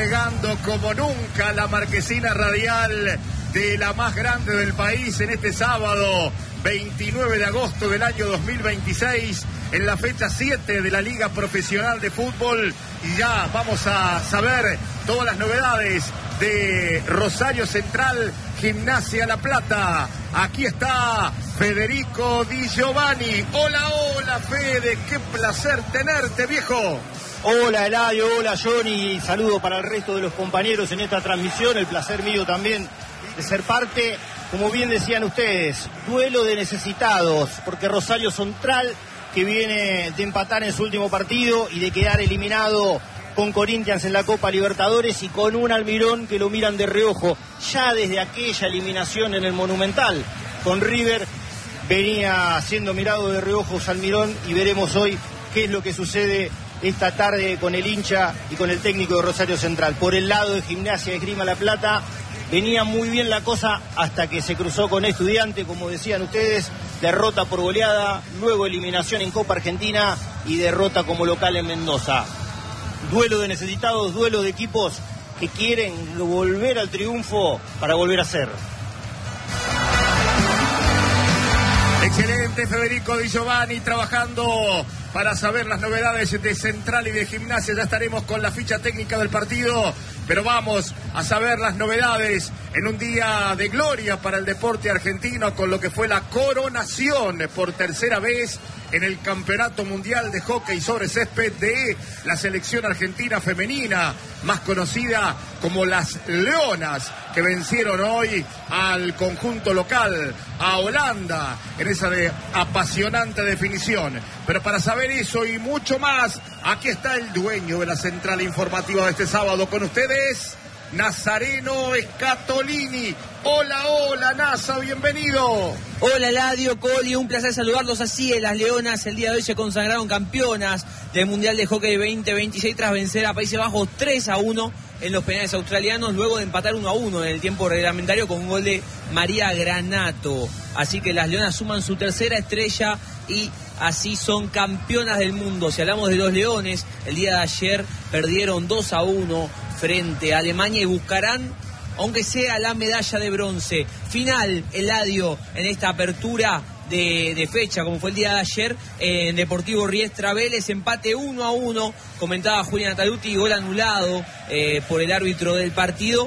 desplegando como nunca la marquesina radial de la más grande del país en este sábado 29 de agosto del año 2026, en la fecha 7 de la Liga Profesional de Fútbol, y ya vamos a saber todas las novedades de Rosario Central, Gimnasia La Plata. Aquí está Federico Di Giovanni. Hola, hola Fede, qué placer tenerte, viejo. Hola Eladio, hola Johnny, saludo para el resto de los compañeros en esta transmisión, el placer mío también de ser parte, como bien decían ustedes, duelo de necesitados, porque Rosario Central, que viene de empatar en su último partido y de quedar eliminado con Corinthians en la Copa Libertadores y con un Almirón que lo miran de reojo, ya desde aquella eliminación en el Monumental con River, venía siendo mirado de reojo Almirón, y veremos hoy qué es lo que sucede esta tarde con el hincha y con el técnico de Rosario Central. Por el lado de Gimnasia Esgrima La Plata, venía muy bien la cosa hasta que se cruzó con Estudiante, como decían ustedes, derrota por goleada, luego eliminación en Copa Argentina y derrota como local en Mendoza. Duelo de necesitados, duelo de equipos que quieren volver al triunfo para volver a ser. Excelente, Federico Di Giovanni, trabajando para saber las novedades de Central y de Gimnasia. Ya estaremos con la ficha técnica del partido, pero vamos a saber las novedades en un día de gloria para el deporte argentino, con lo que fue la coronación por tercera vez en el Campeonato Mundial de Hockey sobre Césped de la selección argentina femenina, más conocida como las Leonas, que vencieron hoy al conjunto local, a Holanda, en esa apasionante definición. Pero para saber eso y mucho más, aquí está el dueño de la central informativa de este sábado con ustedes, Nazareno Scatolini. Hola, hola, Nasa, bienvenido. Hola, Eladio, Coli, un placer saludarlos. Así, las Leonas el día de hoy se consagraron campeonas del Mundial de Hockey 2026 tras vencer a Países Bajos 3-1 en los penales australianos, luego de empatar 1-1 en el tiempo reglamentario con un gol de María Granato. Así que las Leonas suman su tercera estrella y así son campeonas del mundo. Si hablamos de los Leones, el día de ayer perdieron 2-1 frente a Alemania y buscarán, aunque sea, la medalla de bronce. Final, Eladio, en esta apertura de fecha, como fue el día de ayer, en Deportivo Riestra Vélez, empate 1-1, comentaba Julián Taluti, gol anulado por el árbitro del partido.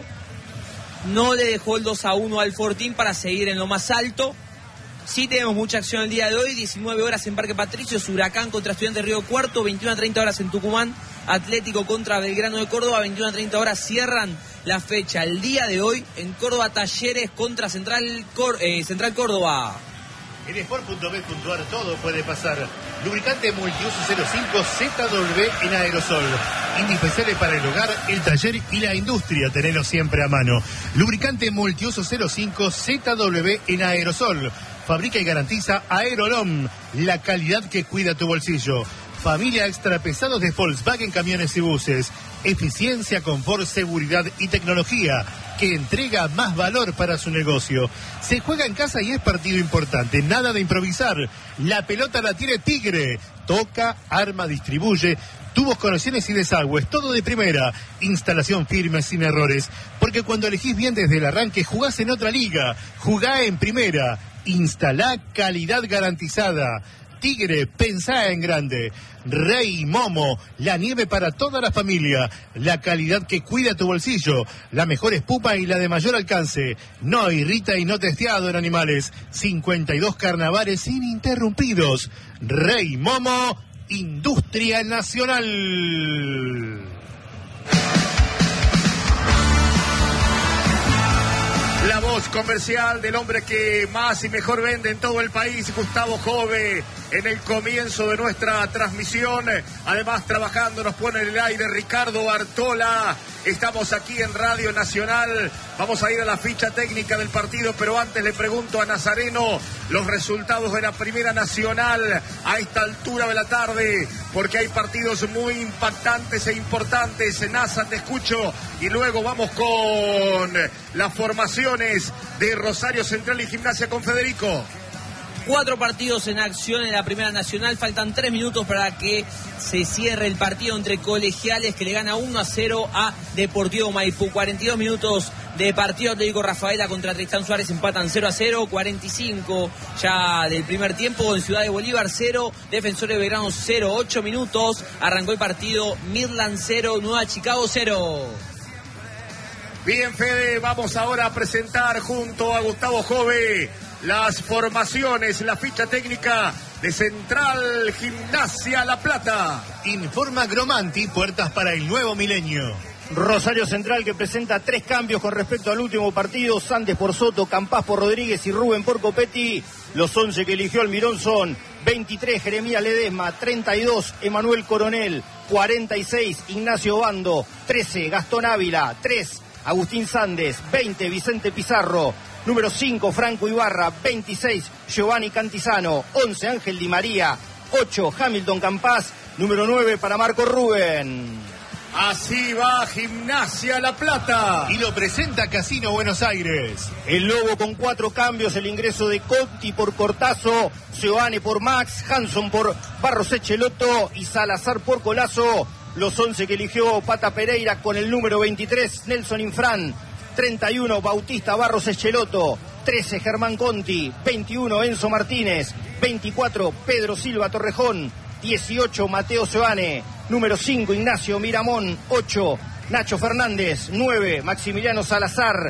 No le dejó el 2-1 al Fortín para seguir en lo más alto. Sí tenemos mucha acción el día de hoy, 19 horas en Parque Patricios, Huracán contra Estudiantes Río Cuarto, 21:30 horas en Tucumán, Atlético contra Belgrano de Córdoba, 21:30 horas cierran la fecha el día de hoy en Córdoba, Talleres contra Central Córdoba. En Sport.bet.ar todo puede pasar. Lubricante multiuso 05 ZW en aerosol. Indispensable para el hogar, el taller y la industria. Tenerlo siempre a mano. Lubricante multiuso 05 ZW en aerosol. Fabrica y garantiza Aerolom, la calidad que cuida tu bolsillo. Familia extra pesados de Volkswagen Camiones y Buses. Eficiencia, confort, seguridad y tecnología que entrega más valor para su negocio. Se juega en casa y es partido importante. Nada de improvisar. La pelota la tiene Tigre. Toca, arma, distribuye. Tubos, conexiones y desagües. Todo de primera. Instalación firme, sin errores. Porque cuando elegís bien desde el arranque, jugás en otra liga. Jugá en primera. Instalá calidad garantizada. Tigre, pensá en grande. Rey Momo, la nieve para toda la familia, la calidad que cuida tu bolsillo, la mejor espuma y la de mayor alcance. No irrita y no testeado en animales. 52 carnavales ininterrumpidos. Rey Momo, Industria Nacional. La voz comercial del hombre que más y mejor vende en todo el país, Gustavo Jove, en el comienzo de nuestra transmisión. Además, trabajando, nos pone en el aire Ricardo Bartola. Estamos aquí en Radio Nacional. Vamos a ir a la ficha técnica del partido, pero antes le pregunto a Nazareno los resultados de la Primera Nacional a esta altura de la tarde, porque hay partidos muy impactantes e importantes. Nasa, te escucho, y luego vamos con las formaciones de Rosario Central y Gimnasia con Federico. 4 partidos en acción en la Primera Nacional. Faltan 3 minutos para que se cierre el partido entre Colegiales, que le gana 1-0 a Deportivo Maipú. 42 minutos de partido. Atlético Rafaela contra Tristán Suárez empatan 0-0. 45 ya del primer tiempo en Ciudad de Bolívar 0. Defensores de Belgrano 0. 8 minutos. Arrancó el partido. Midland 0. Nueva Chicago 0. Bien, Fede, vamos ahora a presentar junto a Gustavo Jove las formaciones, la ficha técnica de Central Gimnasia La Plata. Informa Gromanti, puertas para el nuevo milenio. Rosario Central, que presenta 3 cambios con respecto al último partido. Sandes por Soto, Campás por Rodríguez y Rubén por Copetti. Los 11 que eligió Almirón son 23 Jeremías Ledesma, 32 Emanuel Coronel, 46 Ignacio Bando, 13 Gastón Ávila, 3 Agustín Sandes, 20 Vicente Pizarro, número 5 Franco Ibarra, 26 Giovanni Cantizano, 11 Ángel Di María, 8 Hamilton Campás, número 9 para Marco Rubén. Así va Gimnasia La Plata. Y lo presenta Casino Buenos Aires. El Lobo con 4 cambios, el ingreso de Conti por Cortazo, Seoane por Max, Hanson por Barros Echeloto y Salazar por Colazo. Los 11 que eligió Pata Pereira con el número 23 Nelson Infran, 31 Bautista Barros Echeloto, 13 Germán Conti, 21 Enzo Martínez, 24 Pedro Silva Torrejón, 18 Mateo Seoane, número 5 Ignacio Miramón, 8 Nacho Fernández, 9 Maximiliano Salazar,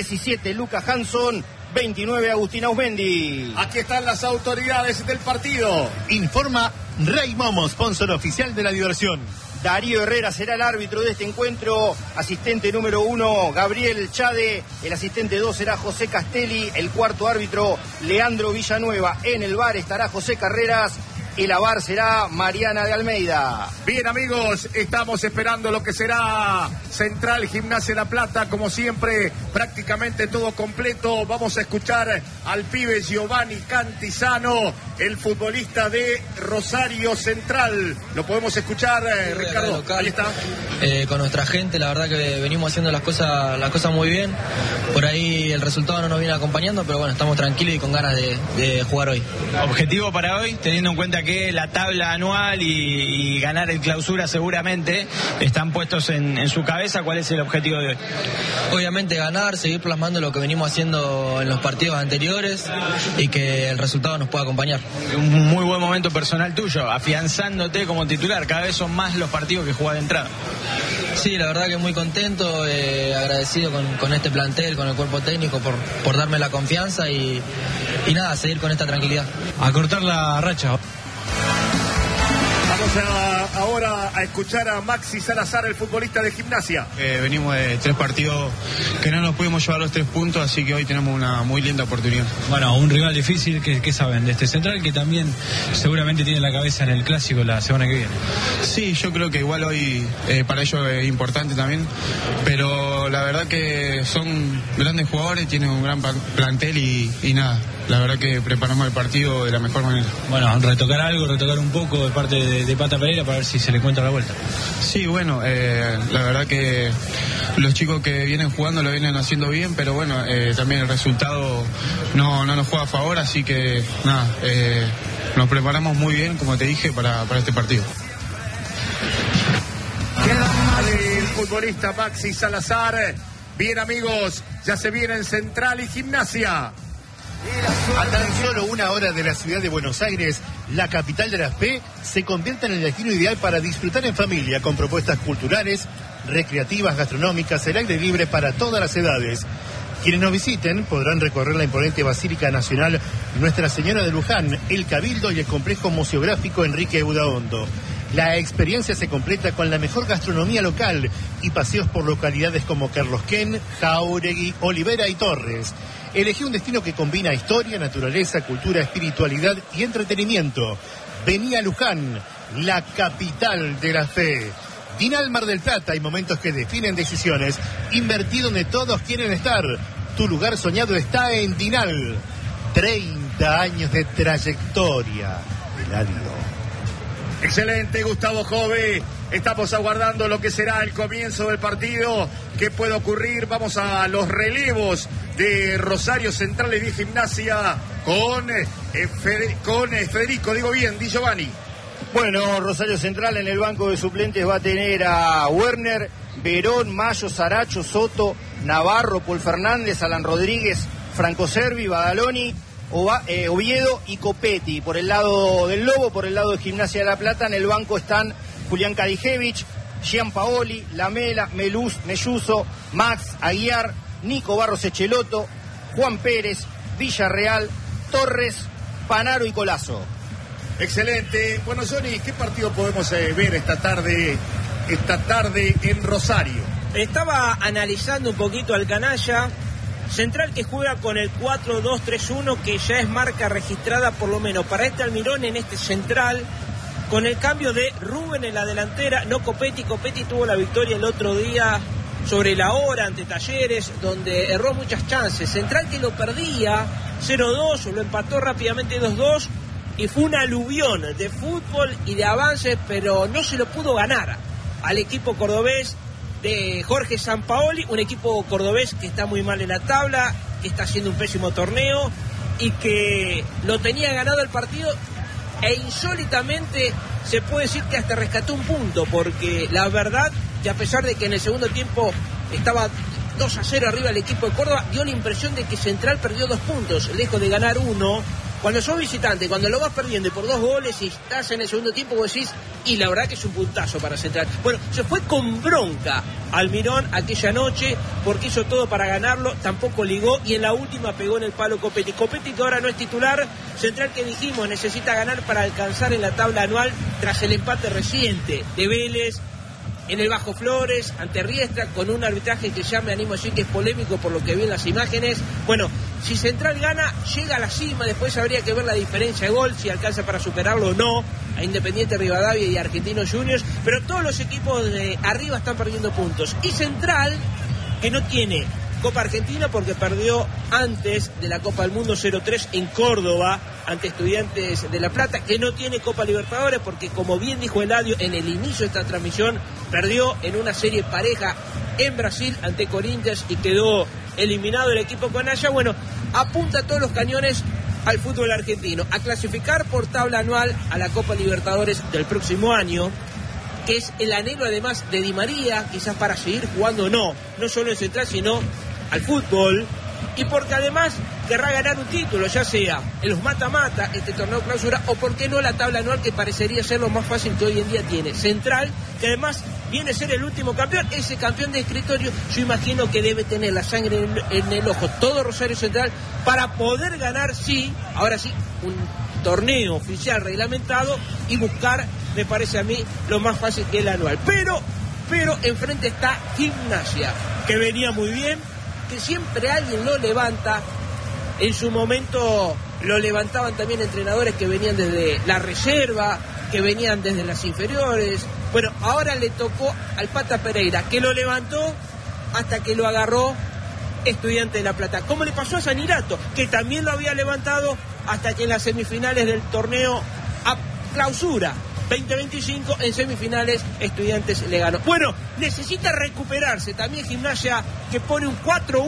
17 Lucas Hanson, 29 Agustín Ausmendi. Aquí están las autoridades del partido. Informa Rey Momo, sponsor oficial de la diversión. Darío Herrera será el árbitro de este encuentro. Asistente número 1, Gabriel Chade. El asistente 2 será José Castelli. El cuarto árbitro, Leandro Villanueva. En el VAR estará José Carreras. El AVAR será Mariana de Almeida. Bien, amigos, estamos esperando lo que será Central Gimnasia La Plata. Como siempre, prácticamente todo completo. Vamos a escuchar al pibe Giovanni Cantizano, el futbolista de Rosario Central. Lo podemos escuchar, Ricardo. Ahí está. Con nuestra gente, la verdad que venimos haciendo las cosas muy bien. Por ahí el resultado no nos viene acompañando, pero bueno, estamos tranquilos y con ganas de jugar hoy. Objetivo para hoy, teniendo en cuenta que la tabla anual y ganar el clausura seguramente están puestos en su cabeza. ¿Cuál es el objetivo de hoy? Obviamente ganar, seguir plasmando lo que venimos haciendo en los partidos anteriores y que el resultado nos pueda acompañar. Un muy buen momento personal tuyo, afianzándote como titular. Cada vez son más los partidos que jugás de entrada. Sí, la verdad que muy contento, agradecido con este plantel, con el cuerpo técnico por darme la confianza y nada, seguir con esta tranquilidad. A cortar la racha. Vamos ahora a escuchar a Maxi Salazar, el futbolista de Gimnasia. Venimos de 3 partidos que no nos pudimos llevar los 3 puntos, así que hoy tenemos una muy linda oportunidad. Bueno, un rival difícil, que saben de este Central, que también seguramente tiene la cabeza en el Clásico la semana que viene. Sí, yo creo que igual hoy para ellos es importante también, pero la verdad que son grandes jugadores, tienen un gran plantel y nada, la verdad que preparamos el partido de la mejor manera. Bueno, retocar un poco de parte de Pata Pereira para ver si se le encuentra la vuelta. Sí, bueno, la verdad que los chicos que vienen jugando lo vienen haciendo bien, pero bueno, también el resultado no nos juega a favor, así que nada, nos preparamos muy bien, como te dije, para este partido. El futbolista Maxi Salazar. Bien, amigos, ya se vienen Central y Gimnasia. A tan solo 1 hora de la ciudad de Buenos Aires, la capital de la fe se convierte en el destino ideal para disfrutar en familia con propuestas culturales, recreativas, gastronómicas, el aire libre para todas las edades. Quienes nos visiten podrán recorrer la imponente Basílica Nacional Nuestra Señora de Luján, el Cabildo y el complejo museográfico Enrique Budaondo. La experiencia se completa con la mejor gastronomía local y paseos por localidades como Querlosquén, Jáuregui, Olivera y Torres. Elegí un destino que combina historia, naturaleza, cultura, espiritualidad y entretenimiento. Vení a Luján, la capital de la fe. Dinal Mar del Plata, hay momentos que definen decisiones. Invertí donde todos quieren estar. Tu lugar soñado está en Dinal. 30 años de trayectoria. Eladio. Excelente, Gustavo Jove. Estamos aguardando lo que será el comienzo del partido. ¿Qué puede ocurrir? Vamos a los relevos de Rosario Central y de Gimnasia con Federico, digo bien, Di Giovanni. Bueno, Rosario Central en el banco de suplentes va a tener a Werner, Verón, Mayo, Saracho, Soto, Navarro, Paul Fernández, Alan Rodríguez, Franco Servi, Badaloni, Oviedo y Copetti. Por el lado del Lobo, por el lado de Gimnasia de La Plata, en el banco están Julián Kadijevich, Gianpaoli, Lamela, Melluso, Max, Aguiar, Nico Barros Echeloto, Juan Pérez, Villarreal, Torres, Panaro y Colazo. Excelente. Bueno, Johnny, ¿qué partido podemos ver esta tarde en Rosario? Estaba analizando un poquito al canalla. Central que juega con el 4-2-3-1, que ya es marca registrada por lo menos para este Almirón en este Central, con el cambio de Rubén en la delantera, no Copetti. Copetti tuvo la victoria el otro día sobre la hora ante Talleres, donde erró muchas chances. Central que lo perdía 0-2, lo empató rápidamente 2-2, y fue un aluvión de fútbol y de avances, pero no se lo pudo ganar al equipo cordobés de Jorge Sampaoli, un equipo cordobés que está muy mal en la tabla, que está haciendo un pésimo torneo y que lo tenía ganado el partido, e insólitamente se puede decir que hasta rescató un punto, porque la verdad que a pesar de que en el segundo tiempo estaba 2-0 arriba el equipo de Córdoba, dio la impresión de que Central perdió 2 puntos, lejos de ganar 1. Cuando sos visitante, cuando lo vas perdiendo y por 2 goles y estás en el segundo tiempo, vos decís, y la verdad que es un puntazo para Central. Bueno, se fue con bronca Almirón aquella noche porque hizo todo para ganarlo, tampoco ligó y en la última pegó en el palo Copetti. Copetti que ahora no es titular, Central que dijimos necesita ganar para alcanzar en la tabla anual tras el empate reciente de Vélez en el Bajo Flores, ante Riestra, con un arbitraje que ya me animo a decir que es polémico por lo que vi en las imágenes. Bueno, si Central gana, llega a la cima, después habría que ver la diferencia de gol, si alcanza para superarlo o no, a Independiente Rivadavia y Argentinos Juniors, pero todos los equipos de arriba están perdiendo puntos. Y Central, que no tiene Copa Argentina porque perdió antes de la Copa del Mundo 0-3 en Córdoba ante Estudiantes de La Plata, que no tiene Copa Libertadores porque, como bien dijo Eladio en el inicio de esta transmisión, perdió en una serie pareja en Brasil ante Corinthians y quedó eliminado el equipo canalla. Bueno, apunta todos los cañones al fútbol argentino, a clasificar por tabla anual a la Copa Libertadores del próximo año, que es el anhelo además de Di María, quizás para seguir jugando no solo en Central, sino al fútbol, y porque además querrá ganar un título, ya sea en los mata-mata, este torneo clausura, o por qué no la tabla anual, que parecería ser lo más fácil que hoy en día tiene Central, que además viene a ser el último campeón, ese campeón de escritorio. Yo imagino que debe tener la sangre en el ojo todo Rosario Central para poder ganar, sí, ahora sí, un torneo oficial reglamentado y buscar, me parece a mí, lo más fácil que el anual. Pero enfrente está Gimnasia, que venía muy bien, que siempre alguien lo levanta. En su momento lo levantaban también entrenadores que venían desde la reserva, que venían desde las inferiores. Bueno, ahora le tocó al Pata Pereira, que lo levantó hasta que lo agarró Estudiante de La Plata. Como le pasó a Sanirato, que también lo había levantado hasta que en las semifinales del torneo a clausura 2025, en semifinales Estudiantes le ganó. Bueno, necesita recuperarse también Gimnasia, que pone un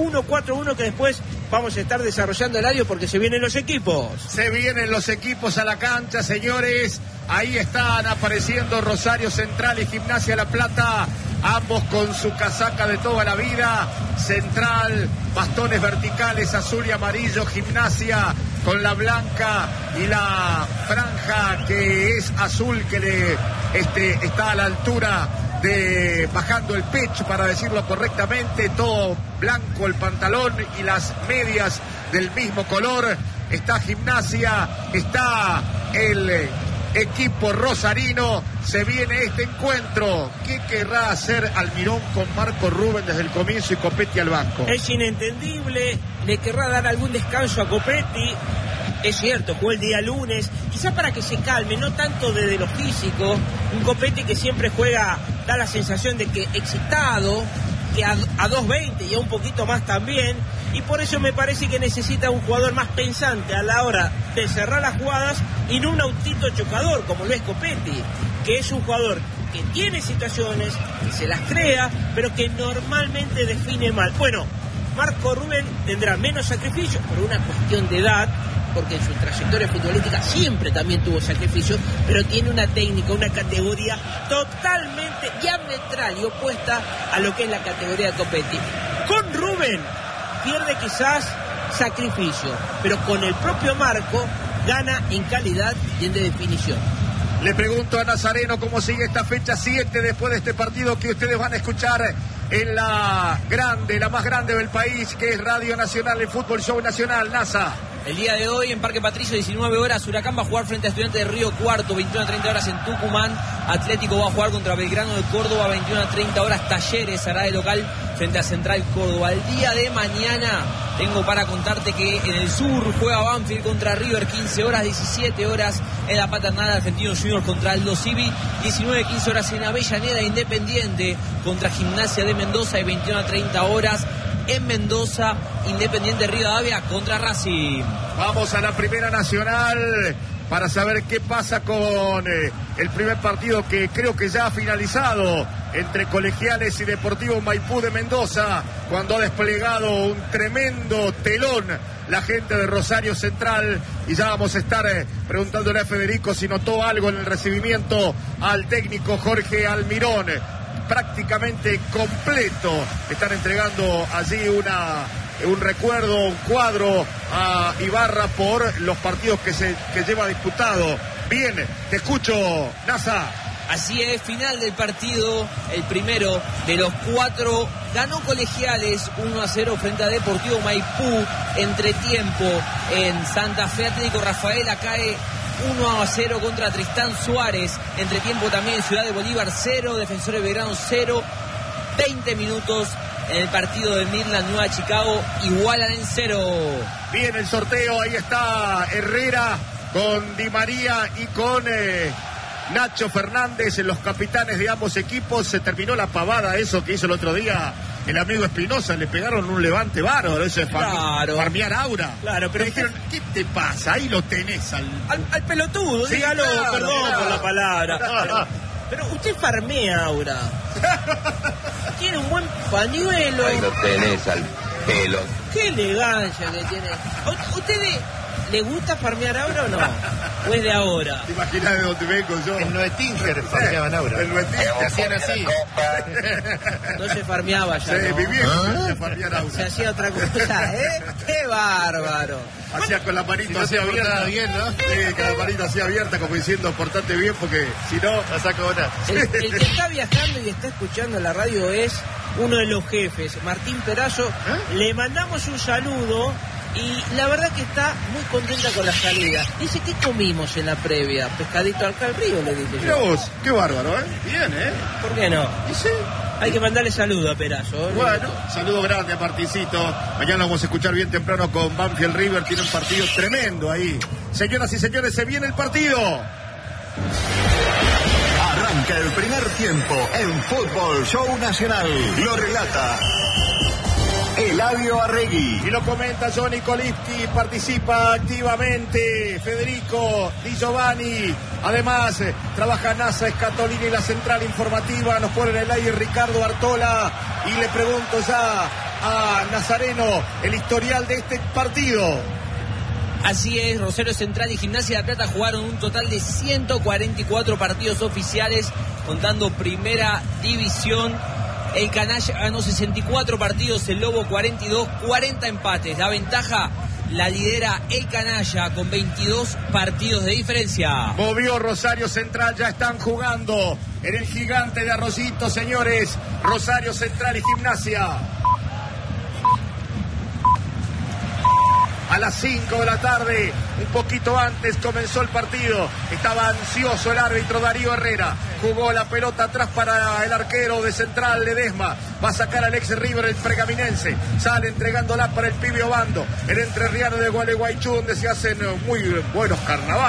4-1 que después vamos a estar desarrollando el audio porque se vienen los equipos. Se vienen los equipos a la cancha, señores. Ahí están apareciendo Rosario Central y Gimnasia La Plata, ambos con su casaca de toda la vida. Central, bastones verticales azul y amarillo. Gimnasia con la blanca y la franja que es azul, que le está a la altura de bajando el pecho, para decirlo correctamente, todo blanco el pantalón y las medias del mismo color. Está Gimnasia, está el equipo rosarino. Se viene este encuentro. ¿Qué querrá hacer Almirón con Marco Rubén desde el comienzo y Copetti al banco? Es inentendible. Le querrá dar algún descanso a Copetti. Es cierto, jugó el día lunes, quizás para que se calme, no tanto desde lo físico. Un Copetti que siempre juega, da la sensación de que excitado, que a 2.20 y a un poquito más también, y por eso me parece que necesita un jugador más pensante a la hora de cerrar las jugadas y no un autito chocador como lo es Copetti, que es un jugador que tiene situaciones, que se las crea, pero que normalmente define mal. Bueno, Marco Rubén tendrá menos sacrificios por una cuestión de edad, porque en su trayectoria futbolística siempre también tuvo sacrificios, pero tiene una técnica, una categoría totalmente diametral y opuesta a lo que es la categoría de Copetti. Con Rubén pierde quizás sacrificio, pero con el propio Marco gana en calidad y en definición. Le pregunto a Nazareno cómo sigue esta fecha 7 después de este partido que ustedes van a escuchar en la más grande del país, que es Radio Nacional, el Fútbol Show Nacional. Nasa. El día de hoy en Parque Patricio, 19 horas, Huracán va a jugar frente a Estudiantes de Río Cuarto, 21 a 30 horas en Tucumán. Atlético va a jugar contra Belgrano de Córdoba, 21 a 30 horas. Talleres hará de local frente a Central Córdoba. El día de mañana tengo para contarte que en el sur juega Banfield contra River, 15 horas, 17 horas en la Paternal, Argentinos Juniors contra Aldo Civi, 19 a 15 horas en Avellaneda, Independiente contra Gimnasia de Mendoza, y 21 a 30 horas en Mendoza, Independiente Rivadavia contra Racing. Vamos a la Primera Nacional para saber qué pasa con el primer partido, que creo que ya ha finalizado, entre Colegiales y Deportivo Maipú de Mendoza, cuando ha desplegado un tremendo telón la gente de Rosario Central, y ya vamos a estar preguntándole a Federico si notó algo en el recibimiento al técnico Jorge Almirón. Prácticamente completo están entregando allí un recuerdo, un cuadro a Ibarra por los partidos que lleva disputado. Bien, te escucho, Nasa. Así es, final del partido, el primero de los 4. Ganó Colegiales 1 a 0 frente a Deportivo Maipú. Entretiempo en Santa Fe, Atlético Rafaela cae 1 a 0 contra Tristán Suárez. Entretiempo también en Ciudad de Bolívar 0, Defensores de Belgrano 0. 20 minutos en el partido de Midland, Nueva Chicago, igualan en 0. Bien, el sorteo, ahí está Herrera con Di María y con Nacho Fernández, los capitanes de ambos equipos. Se terminó la pavada, eso que hizo el otro día el amigo Espinosa, le pegaron un levante bárbaro, eso es farmear aura. Claro, pero le dijeron, ¿qué te pasa? Ahí lo tenés al pelotudo, sí, dígalo, claro, perdón claro, por la palabra. Claro. Pero usted farmea aura. Tiene un buen pañuelo. Ahí lo tenés al pelo. Qué elegancia que tiene. ¿Ustedes le gusta farmear aura o no? ¿O es de ahora? ¿Te imaginas de dónde vengo yo? El Noetinger farmeaban aura. El Noetinger. Hacían así. No se farmeaba ya. Sí, ¿no? mi viejo se farmeaba aura. Se hacía otra cosa, ¿eh? ¡Qué bárbaro! Hacía con la manito así abierta. Bien, ¿no? Sí, con la manito así abierta, como diciendo, portate bien, porque si no, la saco ahora. El que está viajando y está escuchando la radio es uno de los jefes, Martín Perazo. Le mandamos un saludo. Y la verdad que está muy contenta con la salida. Dice, ¿qué comimos en la previa? Pescadito al calrío, le dije yo. Mira vos, qué bárbaro, ¿eh? Bien, ¿eh? ¿Por qué no? ¿Y sí? Hay que mandarle saludo a Perazo. Bueno, saludo grande a Martincito. Mañana vamos a escuchar bien temprano con Banfield River. Tiene un partido tremendo ahí. Señoras y señores, se viene el partido. Arranca el primer tiempo en Fútbol Show Nacional. Lo relata Eladio Arregui. Y lo comenta Johnny Kolipski, participa activamente Federico Di Giovanni. Además, trabaja Nasa Escatolini y la central informativa. Nos pone en el aire Ricardo Artola. Y le pregunto ya a Nazareno el historial de este partido. Así es, Rosario Central y Gimnasia de La Plata jugaron un total de 144 partidos oficiales, contando Primera División. El Canalla ganó 64 partidos, el Lobo 42, 40 empates. La ventaja la lidera el Canalla con 22 partidos de diferencia. Movió Rosario Central, ya están jugando en el Gigante de Arroyito, señores. Rosario Central y Gimnasia. A las 5 de la tarde, un poquito antes comenzó el partido. Estaba ansioso el árbitro Darío Herrera. Jugó la pelota atrás para el arquero de Central, Ledesma. Va a sacar al ex River, el pergaminense. Sale entregándola para el pibe Obando. El entrerriano de Gualeguaychú, donde se hacen muy buenos carnavales.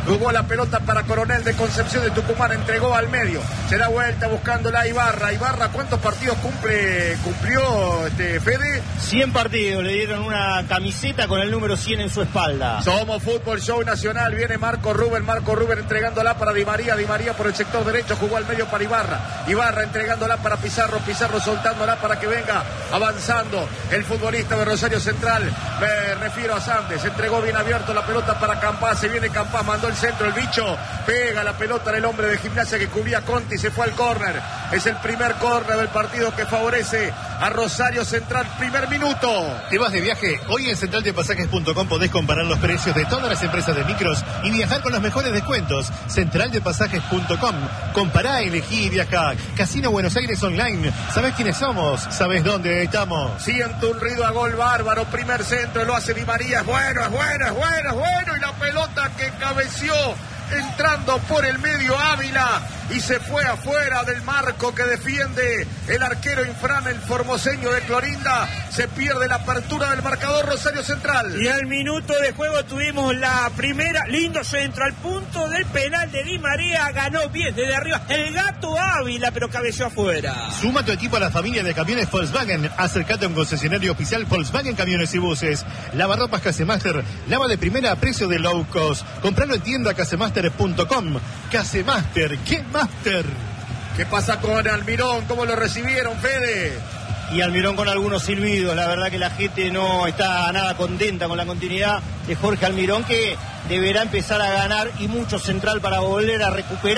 Jugó la pelota para Coronel de Concepción de Tucumán, entregó al medio. Se da vuelta buscándola Ibarra. Ibarra, ¿cuántos partidos cumplió Fede? 100 partidos, le dieron una camiseta con el número 100 en su espalda. Somos Fútbol Show Nacional, viene Marco Rubén entregándola para Di María por el sector derecho, jugó al medio para Ibarra entregándola para Pizarro soltándola para que venga avanzando el futbolista de Rosario Central, me refiero a Sandes, entregó bien abierto la pelota para Campás, se viene Campás, mandó el centro, el bicho, pega la pelota en el hombre de Gimnasia que cubría Conti, se fue al córner, es el primer córner del partido que favorece a Rosario Central, primer minuto. ¿Te vas de viaje? Hoy en centraldepasajes.com podés comparar los precios de todas las empresas de micros y viajar con los mejores descuentos. Centraldepasajes.com. Compará, elegí y viajá. Casino Buenos Aires Online. ¿Sabés quiénes somos? ¿Sabés dónde estamos? Siento un ruido a gol bárbaro. Primer centro, lo hace Di María. Es bueno. Y la pelota que cabeció entrando por el medio Ávila y se fue afuera del marco que defiende el arquero Infran, el formoseño de Clorinda. Se pierde la apertura del marcador Rosario Central. Y al minuto de juego tuvimos la primera, lindo centro al punto del penal de Di María, ganó bien desde arriba el gato Ávila, pero cabeció afuera. Suma tu equipo a la familia de camiones Volkswagen. Acércate a un concesionario oficial Volkswagen Camiones y Buses. Lavarropas Casemaster, lava de primera a precio de low cost. Compralo en tienda casemaster.com. Casemaster, ¿qué Master? ¿Qué pasa con Almirón? ¿Cómo lo recibieron, Fede? Y Almirón con algunos silbidos, la verdad que la gente no está nada contenta con la continuidad de Jorge Almirón, que deberá empezar a ganar y mucho Central para volver a recuperar